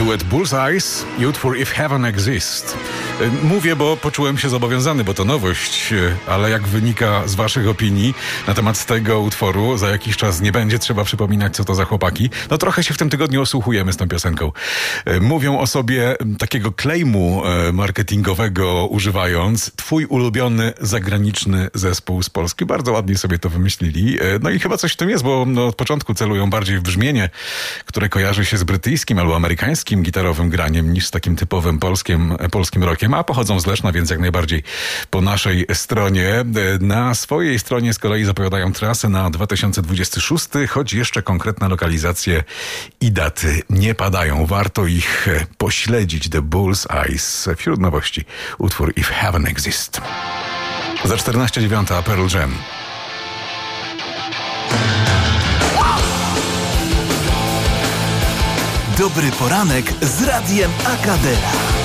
Duet Bullseyes i utwór If Heaven Exists. Mówię, bo poczułem się zobowiązany, bo to nowość, ale jak wynika z waszych opinii na temat tego utworu, za jakiś czas nie będzie trzeba przypominać, co to za chłopaki. No trochę się w tym tygodniu osłuchujemy z tą piosenką. Mówią o sobie takiego claimu marketingowego używając: twój ulubiony zagraniczny zespół z Polski. Bardzo ładnie sobie to wymyślili. No i chyba coś w tym jest, bo od początku celują bardziej w brzmienie, które kojarzy się z brytyjskim albo amerykańskim gitarowym graniem niż z takim typowym polskim rockiem, a pochodzą z Leszna, więc jak najbardziej po naszej stronie. Na swojej stronie z kolei zapowiadają trasę na 2026, choć jeszcze konkretne lokalizacje i daty nie padają. Warto ich pośledzić. The Bullseyes. Wśród nowości utwór If Heaven Exists. Za 14:09 Pearl Jam. Dobry poranek z Radiem Akadera.